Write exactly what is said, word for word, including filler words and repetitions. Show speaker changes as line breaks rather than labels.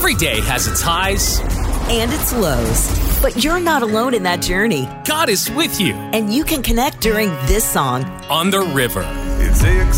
Every day has its highs
and its lows. But you're not alone in that journey.
God is with you.
And you can connect during this song
on the river.
It's